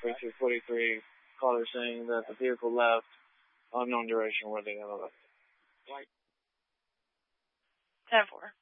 3243, caller saying that the vehicle left, unknown duration where they left. 10-4.